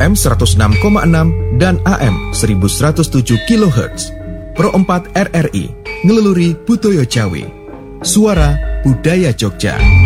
FM 106,6 dan AM 1107 kHz. Pro 4 RRI, Ngeleluri Butoyo Jawi. Suara Budaya Jogja.